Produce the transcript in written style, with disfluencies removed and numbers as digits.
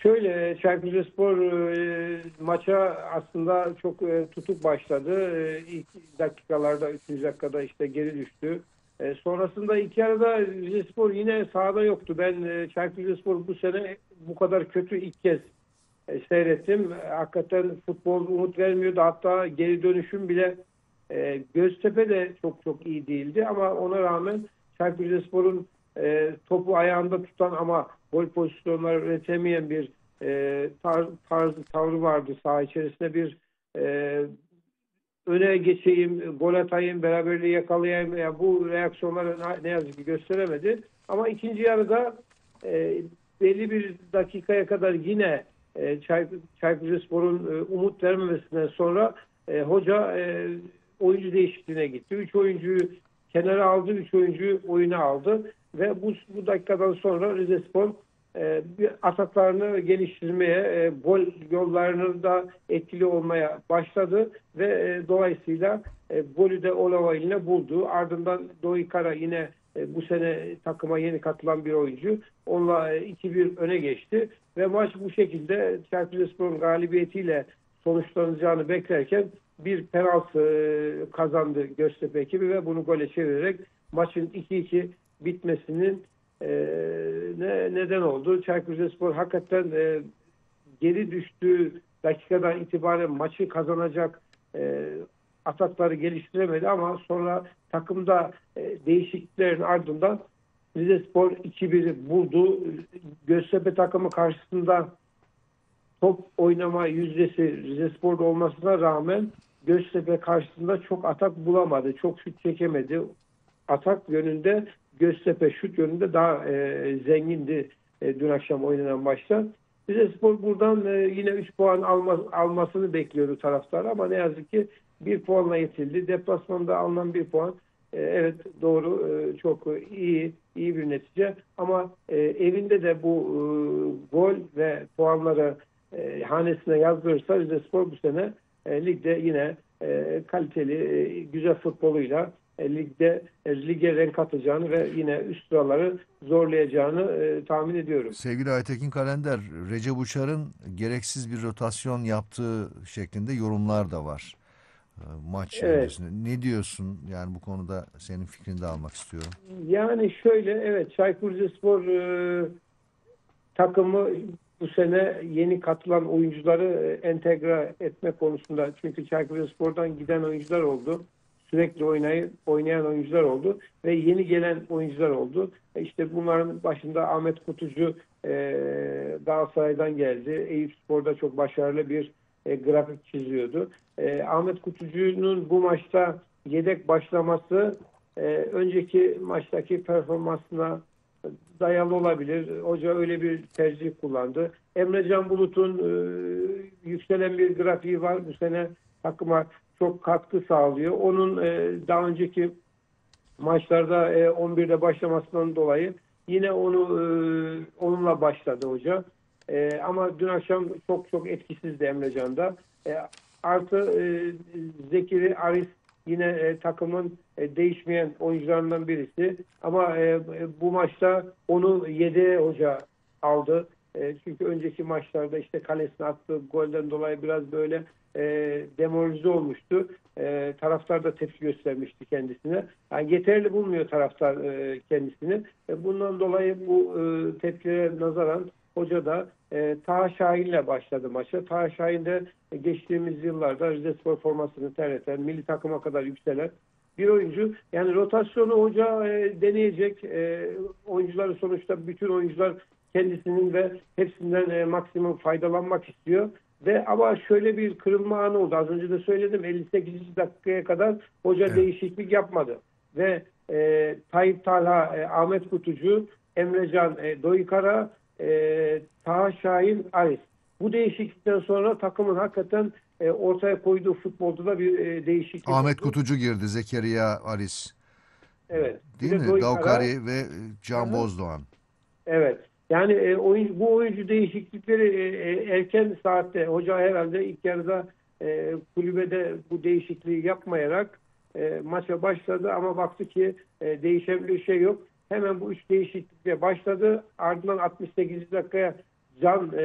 Şöyle, Çaykur Rizespor maça aslında çok tutuk başladı. İlk dakikalarda, 3. dakikada işte geri düştü. Sonrasında iki yarıda Rizespor yine sahada yoktu. Ben Çaykur Rizespor bu sene bu kadar kötü ilk kez seyrettim. Hakikaten futbol umut vermiyordu. Hatta geri dönüşüm bile Göztepe de çok çok iyi değildi. Ama ona rağmen Çaykur Rizespor'un topu ayağında tutan ama gol pozisyonları üretemeyen bir tavrı vardı. Saha içerisinde bir öne geçeyim, gol atayım, beraberliği yakalayayım. Yani bu reaksiyonları ne yazık ki gösteremedi. Ama ikinci yarıda belli bir dakikaya kadar yine Çaykur Rizespor'un umut vermemesinden sonra hoca oyuncu değişikliğine gitti. 3 oyuncuyu kenara aldı, 3 oyuncuyu oyuna aldı ve bu dakikadan sonra Rizespor ataklarını geliştirmeye, gol yollarını da etkili olmaya başladı ve dolayısıyla golü de Olava eline buldu. Ardından Doğu Kara yine bu sene takıma yeni katılan bir oyuncu. Onunla 2-1 öne geçti ve maç bu şekilde Çaykur Rizespor'un galibiyetiyle sonuçlanacağını beklerken bir penaltı kazandı Göztepe ekibi ve bunu gole çevirerek maçın 2-2 bitmesinin neden oldu. Çaykur Rizespor hakikaten geri düştüğü dakikadan itibaren maçı kazanacak atakları geliştiremedi ama sonra takımda değişikliklerin ardından Rizespor 2-1'i buldu. Göztepe takımı karşısında top oynama yüzdesi Rizespor'da olmasına rağmen Göztepe karşısında çok atak bulamadı. Çok şut çekemedi. Atak yönünde Göztepe şut yönünde daha zengindi dün akşam oynanan maçta. Rizespor buradan yine 3 puan almasını bekliyordu taraftar ama ne yazık ki 1 puanla yetildi. Deplasmanda alınan 1 puan evet doğru çok iyi bir netice ama evinde de bu gol ve puanları hanesine yazdırırsa Rizespor bu sene ligde yine kaliteli güzel futboluyla lige renk atacağını ve yine üst sıraları zorlayacağını tahmin ediyorum. Sevgili Aytekin Kalender, Recep Uçar'ın gereksiz bir rotasyon yaptığı şeklinde yorumlar da var maç Evet. öncesinde. Ne diyorsun? Yani bu konuda senin fikrini de almak istiyorum. Yani şöyle evet Çaykur Rizespor takımı bu sene yeni katılan oyuncuları entegre etme konusunda çünkü Çaykur Rizespor'dan giden oyuncular oldu. Sürekli oynayan oyuncular oldu ve yeni gelen oyuncular oldu. İşte bunların başında Ahmet Kutucu Galatasaray'dan geldi. Eyüpspor'da çok başarılı bir grafik çiziyordu. Ahmet Kutucu'nun bu maçta yedek başlaması önceki maçtaki performansına dayalı olabilir. Hoca öyle bir tercih kullandı. Emre Can Bulut'un yükselen bir grafiği var. Bu sene takıma çok katkı sağlıyor. Onun daha önceki maçlarda 11'de başlamasından dolayı yine onunla başladı hoca. Ama dün akşam çok etkisizdi Emre Can'da. Artı Zekiri Aris yine takımın değişmeyen oyuncularından birisi. Ama bu maçta onu yedeğe hoca aldı. Çünkü önceki maçlarda işte kalesine attığı golden dolayı biraz böyle demoralize olmuştu. Taraftar da tepki göstermişti kendisine. Yani yeterli bulmuyor taraftar kendisini. Bundan dolayı bu tepkilere nazaran hoca da Taha Şahin'le başladı maça. Taha Şahin de geçtiğimiz yıllarda Rizespor formasını terleten, milli takıma kadar yükselen bir oyuncu. Yani rotasyonu hoca deneyecek. Oyuncuları sonuçta bütün oyuncular kendisinin ve hepsinden maksimum faydalanmak istiyor. Ama şöyle bir kırılma anı oldu. Az önce de söyledim 58. dakikaya kadar hoca Evet. değişiklik yapmadı. Ve Tayyip Talha, Ahmet Kutucu, Emrecan Doykara, Taha Şahin, Aris. Bu değişiklikten sonra takımın hakikaten ortaya koyduğu futbolda da bir değişiklik Ahmet oldu. Kutucu girdi, Zekeriya Aris. Evet. Bir Değil de mi? Doykara. Gaukari ve Can Bozdoğan. Evet. Yani bu oyuncu değişiklikleri erken saatte hoca herhalde ilk yarıda kulübede bu değişikliği yapmayarak maça başladı ama baktı ki değişen bir şey yok. Hemen bu 3 değişiklikle başladı. Ardından 68. dakikaya Can